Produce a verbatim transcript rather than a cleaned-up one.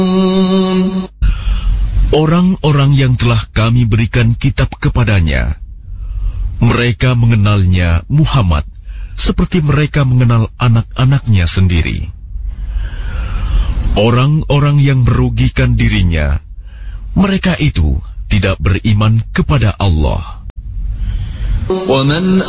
Orang-orang yang telah kami berikan kitab kepadanya, mereka mengenalnya Muhammad seperti mereka mengenal anak-anaknya sendiri. Orang-orang yang merugikan dirinya, mereka itu tidak beriman kepada Allah. وَمَنْ